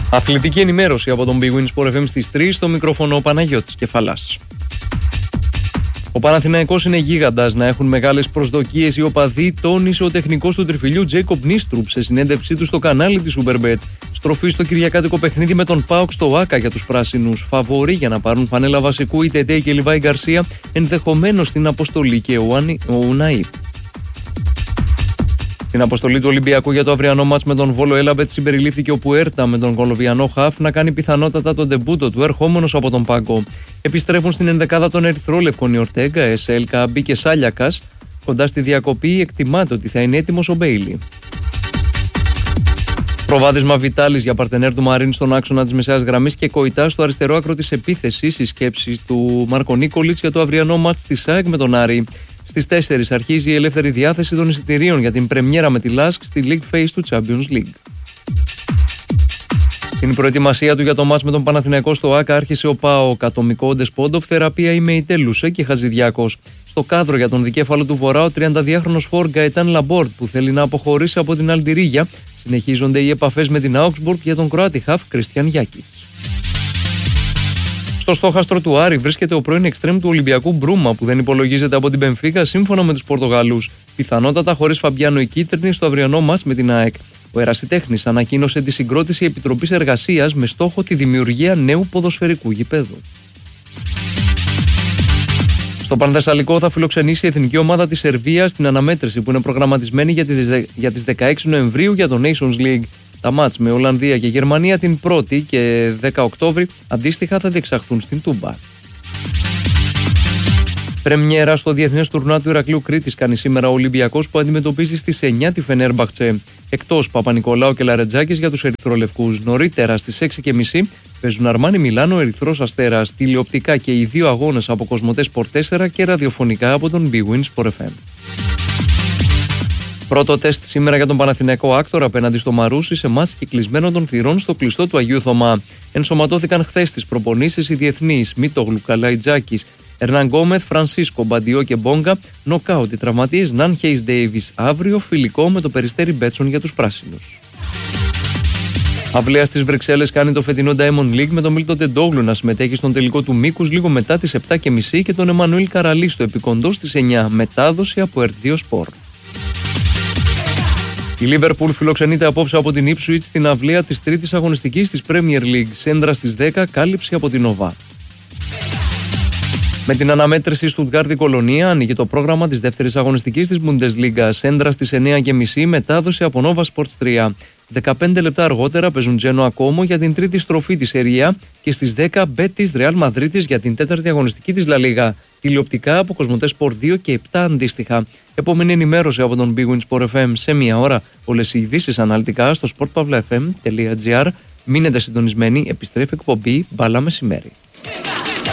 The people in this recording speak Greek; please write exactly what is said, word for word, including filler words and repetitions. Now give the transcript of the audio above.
Αθλητική ενημέρωση από τον Big Win Sport εφ εμ στις τρεις, στο μικρόφωνο ο Παναγιώτης Κεφαλάς. Ο Παναθηναϊκός είναι γίγαντας, να έχουν μεγάλες προσδοκίες οι οπαδοί, τόνισε ο τεχνικός του τριφυλιού Τζέικομπ Νίστρουπ σε συνέντευξή του στο κανάλι της Superbet. Στροφή στο κυριακάτικο παιχνίδι με τον ΠΑΟΚ στο ΆΚΑ για τους πράσινους. Φαβορί για να πάρουν φανέλα βασικού η Τετέ και Λιβάη Γκαρσία, ενδεχομένως στην αποστολή και ο Ουναΐ. Στην αποστολή του Ολυμπιακού για το αυριανό μάτς με τον Βόλο Έλαμπετ συμπεριλήφθηκε ο Πουέρτα με τον Κολομβιανό χαφ να κάνει πιθανότατα τον ντεμπούτο του ερχόμενος από τον πάγκο. Επιστρέφουν στην ενδεκάδα των Ερυθρόλευκων η Ορτέγκα, Εσέλ, Καμπή και Σάλιακας. Κοντά στη διακοπή εκτιμάται ότι θα είναι έτοιμος ο Μπέιλι. Προβάδισμα Βιτάλης για παρτενέρ του Μαρίν στον άξονα της μεσαίας γραμμής και Κοϊτά στο αριστερό άκρο της επίθεσης, οι σκέψεις του Μάρκο Νίκολιτς για το αυριανό μάτς της ΑΕΚ με τον Άρη. Στις τέσσερις αρχίζει η ελεύθερη διάθεση των εισιτηρίων για την πρεμιέρα με τη Λάσκ στη League Phase του Champions League. Την προετοιμασία του για το μάτς με τον Παναθηναϊκό στο ΆΚΑ άρχισε ο ΠΑΟΚ, ατομικό Ντεσπόντοφ, θεραπεία η Μεϊτέλουσε και Χατζηδιάκος. Στο κάδρο για τον δικέφαλο του Βορρά, ο τριανταδυάχρονος φορ Γκαετάν Λαμπόρτ που θέλει να αποχωρήσει από την Αλντιρίγια. Συνεχίζονται οι επαφές με την Augsburg για τον Κροάτι χαφ Κριστιαν Γιάκιτς. Στο στόχαστρο του Άρη βρίσκεται ο πρώην εξτρέμ του Ολυμπιακού Μπρούμα που δεν υπολογίζεται από την Μπενφίκα σύμφωνα με τους Πορτογαλούς. Πιθανότατα χωρίς Φαμπιάνο η κίτρινη στο αυριανό μάτς με την ΑΕΚ. Ο ερασιτέχνης ανακοίνωσε τη συγκρότηση Επιτροπής Εργασίας με στόχο τη δημιουργία νέου ποδοσφαιρικού γηπέδου. Στο Πανθεσσαλικό θα φιλοξενήσει η εθνική ομάδα της Σερβίας στην αναμέτρηση που είναι προγραμματισμένη για τις δεκαέξι Νοεμβρίου για το Nations League. Τα μάτς με Ολλανδία και Γερμανία την πρώτη και δέκα Οκτώβρη αντίστοιχα θα διεξαχθούν στην Τούμπα. Πρεμιέρα στο Διεθνές Τουρνουά του Ηρακλείου Κρήτης κάνει σήμερα ο Ολυμπιακός που αντιμετωπίζει στις εννιά τη Φενέρμπαχτσε. Εκτός Παπα-Νικολάου και Λαρετζάκης για τους ερυθρολευκούς. Νωρίτερα στις έξι και μισή παίζουν Αρμάνι Μιλάνο, Ερυθρός Αστέρας, τηλεοπτικά και οι δύο αγώνες από Κοσμοτέ Sport τέσσερα και ραδιοφωνικά από τον Big Win Sport εφ εμ. Πρώτο τεστ σήμερα για τον Παναθηναϊκό Άκτορα απέναντι στο Μαρούσι σε μάτς κυκλισμένο των θυρών στο κλειστό του Αγίου Θωμά. Ενσωματώθηκαν χθες στις προπονήσεις οι διεθνείς Μίτογλου, Καλαϊτζάκης, Ερνάν Γκόμεθ, Φρανσίσκο, Μπαντιό και Μπόγκα. Νοκάουτ οι τραυματίες Ναν Χέις Ντέιβις αύριο, φιλικό με το Περιστέρι Μπέτσον για τους πράσινους. Αυλαία στις Βρυξέλλες κάνει το φετινό Diamond League με τον Μίλτο Τεντόγλου να συμμετέχει στον τελικό του μήκους λίγο μετά τις επτά και μισή και τον Εμμανουήλ Καραλή στο επικοντό στις εννιά. Μετάδοση από ερ δύο Sport. Η Λίβερπουλ φιλοξενείται απόψε από την Ipswich στην αυλαία της τρίτης αγωνιστικής της Premier League. Σέντρα στις δέκα, κάλυψη από την Νοβά. Με την αναμέτρηση Στουτγκάρδη Κολονία ανοίγει το πρόγραμμα της δεύτερης αγωνιστικής της Bundesliga. Σέντρα στις εννιά και μισή, μετάδοση από Nova Sports τρία. δεκαπέντε λεπτά αργότερα παίζουν Τζένοα Κόμο για την τρίτη στροφή της Σεριά και στις δέκα Μπέτις Ρεάλ Μαδρίτης για την τέταρτη αγωνιστική της Λα Λίγα. Τηλεοπτικά από Κοσμοτέ Sport δύο και επτά αντίστοιχα. Επόμενη ενημέρωση από τον Big Win Sport εφ εμ σε μία ώρα. Όλες οι ειδήσεις αναλυτικά στο sport pavla f m τελεία g r. Μείνετε συντονισμένοι, επιστρέφει εκπομπή Μπάλα Μεσημέρι.